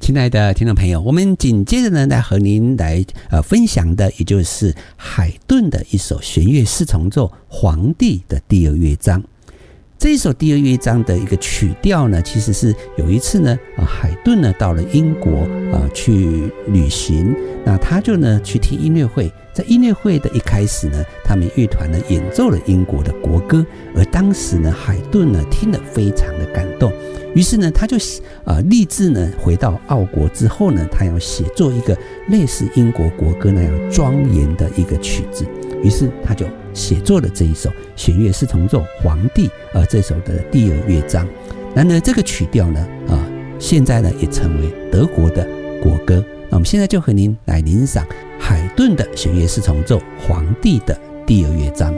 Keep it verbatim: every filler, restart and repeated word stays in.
亲爱的听众朋友，我们紧接着呢来和您来呃分享的，也就是海顿的一首弦乐四重奏《皇帝》的第二乐章。这一首第二乐章的一个曲调呢，其实是有一次呢，呃、海顿呢到了英国呃去旅行，那他就呢去听音乐会，在音乐会的一开始呢，他们乐团呢演奏了英国的国歌，而当时呢海顿呢听得非常的感动，于是呢他就呃立志呢回到澳国之后呢，他要写作一个类似英国国歌那样庄严的一个曲子，于是他就写作了这一首弦乐四重奏《皇帝》呃这首的第二乐章。然而这个曲调呢，呃现在呢也成为德国的国歌。那我们现在就和您来欣赏海顿的弦乐四重奏《皇帝》的第二乐章。